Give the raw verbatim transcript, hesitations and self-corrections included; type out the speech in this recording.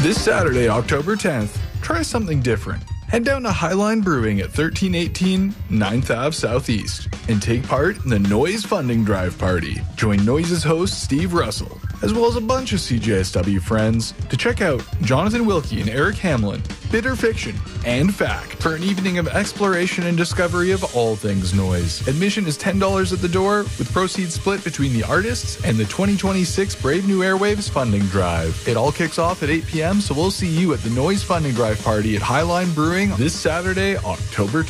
This Saturday, October tenth, try something different. Head down to Highline Brewing at thirteen eighteen ninth Avenue Southeast and take part in the Noise Funding Drive Party. Join Noise's host, Steve Russell, as well as a bunch of C J S W friends to check out Jonathan Wilkie and Eric Hamlin, Bitter Fiction, and Fact for an evening of exploration and discovery of all things noise. Admission is ten dollars at the door, with proceeds split between the artists and the twenty twenty-six Brave New Airwaves funding drive. It all kicks off at eight p.m., so we'll see you at the Noise Funding Drive Party at Highline Brewing this Saturday, October tenth.